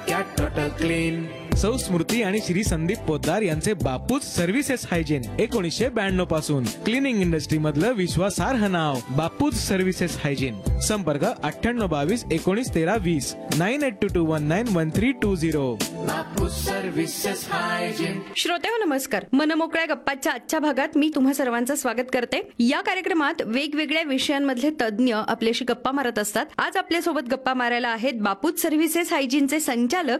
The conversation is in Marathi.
Cat total clean. सौ स्मृती आणि श्री संदीप पोद्दार यांचे बापूज सर्व्हिसेस हायजीन 1992 पासून क्लिनिंग इंडस्ट्री मधलं विश्वासार्ह नाव बापूज सर्व्हिसेस हायजीन. संपर्क 9822191320 9822191320. बापूज सर्व्हिसेस हायजीन. श्रोतेहो नमस्कार. मनमोकळ्या गप्पाच्या आजच्या भागात मी तुम्हा सर्वांचं स्वागत करते. या कार्यक्रमात वेगवेगळ्या विषयांमधले तज्ज्ञ आपल्याशी गप्पा मारत असतात. आज आपल्यासोबत गप्पा मारायला आहेत बापूज सर्व्हिसेस हायजीनचे संचालक